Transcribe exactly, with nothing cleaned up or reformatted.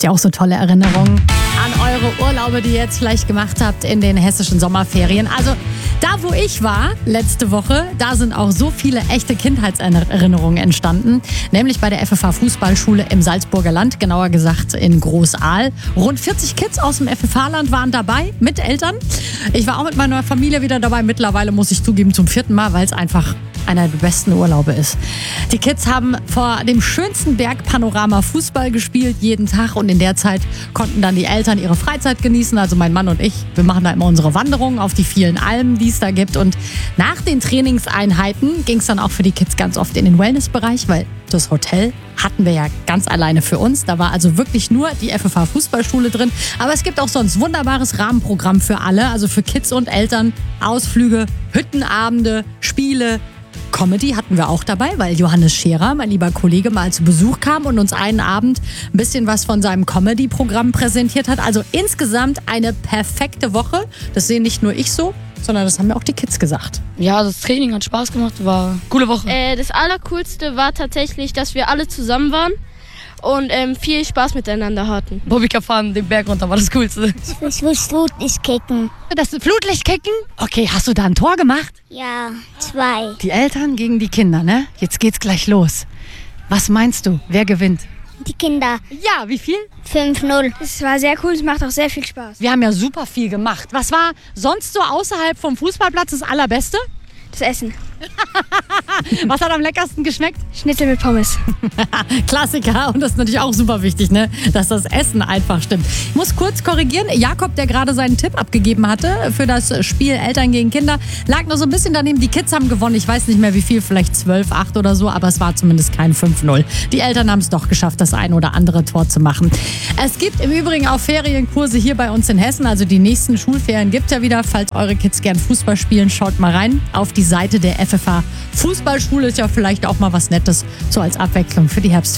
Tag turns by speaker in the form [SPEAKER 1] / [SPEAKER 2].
[SPEAKER 1] Habt ihr auch so tolle Erinnerungen an eure Urlaube, die ihr jetzt vielleicht gemacht habt in den hessischen Sommerferien? Also da, wo ich war letzte Woche, da sind auch so viele echte Kindheitserinnerungen entstanden. Nämlich bei der F F H-Fußballschule im Salzburger Land, genauer gesagt in Großaal. Rund vierzig Kids aus dem F F H-Land waren dabei, mit Eltern. Ich war auch mit meiner Familie wieder dabei. Mittlerweile muss ich zugeben, zum vierten Mal, weil es einfach einer der besten Urlaube ist. Die Kids haben vor dem schönsten Bergpanorama Fußball gespielt, jeden Tag. Und in der Zeit konnten dann die Eltern ihre Freizeit genießen. Also mein Mann und ich, wir machen da immer unsere Wanderungen auf die vielen Almen, die es da gibt. Und nach den Trainingseinheiten ging es dann auch für die Kids ganz oft in den Wellnessbereich, weil das Hotel hatten wir ja ganz alleine für uns. Da war also wirklich nur die F F H-Fußballschule drin. Aber es gibt auch sonst wunderbares Rahmenprogramm für alle, also für Kids und Eltern. Ausflüge, Hüttenabende, Spiele, Comedy hatten wir auch dabei, weil Johannes Scherer, mein lieber Kollege, mal zu Besuch kam und uns einen Abend ein bisschen was von seinem Comedy-Programm präsentiert hat. Also insgesamt eine perfekte Woche. Das sehen nicht nur ich so, sondern das haben mir auch die Kids gesagt.
[SPEAKER 2] Ja, das Training hat Spaß gemacht, war eine coole Woche.
[SPEAKER 3] Äh, das Allercoolste war tatsächlich, dass wir alle zusammen waren und ähm, viel Spaß miteinander hatten.
[SPEAKER 2] Bobbycar fahren den Berg runter war das Coolste.
[SPEAKER 4] Ich will Flutlicht kicken.
[SPEAKER 1] Das Flutlichtkicken? Okay, hast du da ein Tor gemacht?
[SPEAKER 4] Ja, zwei.
[SPEAKER 1] Die Eltern gegen die Kinder, ne? Jetzt geht's gleich los. Was meinst du, wer gewinnt?
[SPEAKER 4] Die Kinder.
[SPEAKER 1] Ja, wie viel?
[SPEAKER 4] fünf null.
[SPEAKER 3] Es war sehr cool, es macht auch sehr viel Spaß.
[SPEAKER 1] Wir haben ja super viel gemacht. Was war sonst so außerhalb vom Fußballplatz das Allerbeste?
[SPEAKER 3] Das Essen.
[SPEAKER 1] Was hat am leckersten geschmeckt?
[SPEAKER 3] Schnitzel mit Pommes.
[SPEAKER 1] Klassiker. Und das ist natürlich auch super wichtig, ne? Dass das Essen einfach stimmt. Ich muss kurz korrigieren. Jakob, der gerade seinen Tipp abgegeben hatte für das Spiel Eltern gegen Kinder, lag noch so ein bisschen daneben. Die Kids haben gewonnen. Ich weiß nicht mehr wie viel, vielleicht zwölf, acht oder so, aber es war zumindest kein fünf null. Die Eltern haben es doch geschafft, das ein oder andere Tor zu machen. Es gibt im Übrigen auch Ferienkurse hier bei uns in Hessen. Also die nächsten Schulferien gibt es ja wieder. Falls eure Kids gern Fußball spielen, schaut mal rein auf die Seite der F F H Fußballschule. Ist ja vielleicht auch mal was Nettes, so als Abwechslung für die Herbstferien.